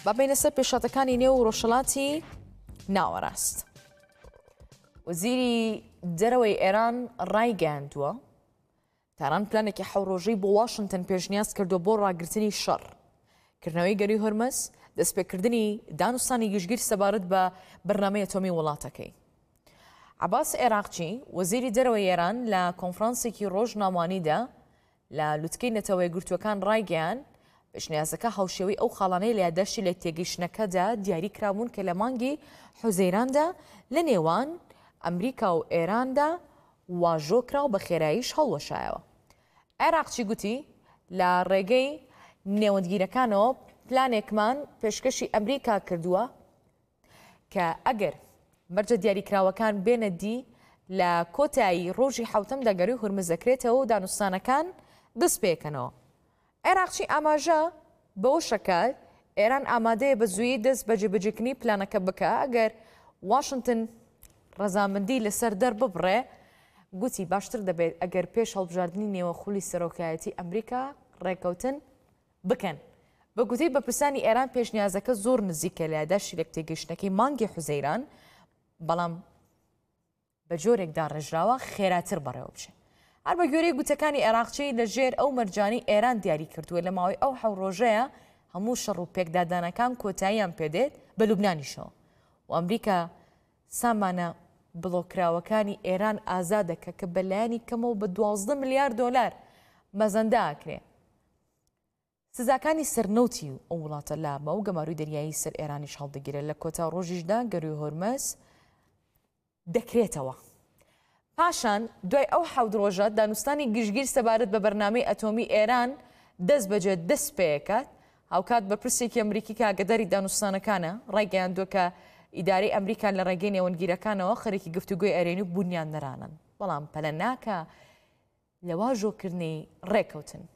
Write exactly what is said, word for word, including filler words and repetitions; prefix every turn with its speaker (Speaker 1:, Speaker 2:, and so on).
Speaker 1: بابینە سەر پێشاتەکانی نێو ڕۆژهەڵاتی ناوەڕاست. وەزیری دەرەوەی ئێران ڕایگەیاندووە تاران پلانێکی حەوڕۆژەی بۆ واشنگتن پێشنیاز کردو بۆ ڕاگررتنی شەڕ کردنەوەی گەری هۆرمەز دەستپێکردنی دانوستانی گشتگیر سەبارەت بە بەرنامەی ئەتۆمی وڵاتەکەی. عەباس عێراقچی وەزیری دەرەوەی ئێران لە کۆنفرانسێکی ڕۆژنامانیدا لە لوتکەی نەتەوە یەکگرتووەکان ڕایگەیاند پێشنیازەکە هاوشێوەی ئەو خاڵانەی لە یادداشتی لە تێگەیشتنەکەدا دیاری کرابوون کە لە مانگی حوزەیراندا لە نێوان ئەمریکا و ئێراندا واژۆکراو بە خێراییش هەڵوەشایەوە. عێراقچی گوتی لە ڕێگەی نێوەندگیرەکانەوە پلانێکمان پێشکەشی ئەمریکا کردووە کە ئەگەر مەرجە دیاریکراوەکان بێنە دی لە کۆتایی ڕۆژی حوتەمدا گەروی هورمز دەکرێتەوە و دانوستانەکان دەست پێکەنەوە. عێراقچی ئاماژە بەوە شەکات ئێران ئامادەیە بە زوویی دەست بە جێبەجێکردنی پلانەکە بکە ئەگەر واشنگتن ڕەزامەندی لەسەر دەرببڕێ. گوتی باشتر دەبێت ئەگەر پێش هەڵبژاردننی نێوە خولی سەرۆکایەتی ئەمریکا ڕێکەوتن بکەن. بە گوتەی بەپرسانی ئێران پێشنیازەکە زۆر نزیکە لە یادداشتی لە تێگەیشتنەکەی مانگی حوزەیران بەڵام بە جۆرێکدا ڕێژراوە خێراتر بەڕێوە بچێ. هەر بە گوێرەی گوتەکانی عێراقچی لە ژێر ئەو مەرجانی ئێران دیاری کردووە لە ماوەی ئەو حەو ڕۆژەیە هەموو شەڕ و پێکدادانەکان کۆتاییان پێدێت بە لوبنانیشەوە و ئەمریکا سامانە بڵۆکراوەکانی ئێران ئازادەکە کە بەلایانی کەمەوە بە دوازدە ملیارد دۆلار مەزەندە ئاکرێ. سزاکانی سەرنەوتی و ئەو وڵاتە لامە و گەماروی دەریایی سەر ئێرانیش هەڵدەگیرێت لە کۆتا ڕۆژیشدا گەروی هۆرمەز دەکرێتەوە. پاشان دوای ئەو حەوت ڕۆژە دانوستانی گشتگیر سەبارەت بە بەرنامەی ئەتۆمی ئێران دەست بەجێ دەست پێکات هاوکات بە پرسێکی ئەمریکی کە ئاگاداری دانوستانەکانە ڕایگەیاندووە کە ئیدارەی ئەمریکا لە ڕێگەی نێوەندگیرەکانەوە خەریکی گفتوگۆی ئەرێنی و بوونیان نەرانن بەڵام پەلە ناکە لە واژۆکردنی ڕێکەوتن.